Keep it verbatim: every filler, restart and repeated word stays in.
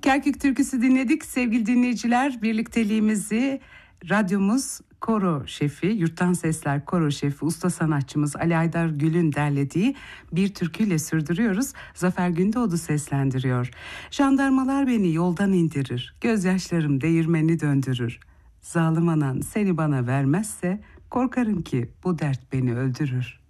Kerkük türküsü dinledik. Sevgili dinleyiciler, birlikteliğimizi radyomuz koro şefi, Yurttan Sesler koro şefi, usta sanatçımız Ali Aydar Gül'ün derlediği bir türküyle sürdürüyoruz. Zafer Gündoğdu seslendiriyor. Jandarmalar beni yoldan indirir, gözyaşlarım değirmeni döndürür. Zalim anan seni bana vermezse korkarım ki bu dert beni öldürür.